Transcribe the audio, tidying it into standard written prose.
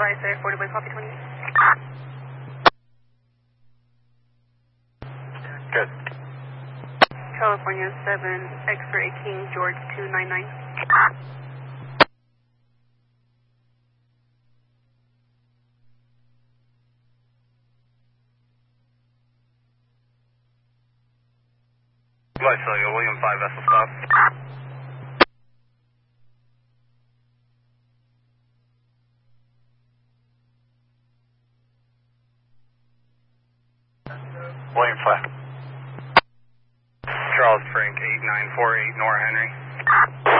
Advisor, 40 by copy 28. Good. California 7, X-ray King George 299. Visalia, William 5 vessel stop. William 5. Charles Frank 8948 Nora Henry.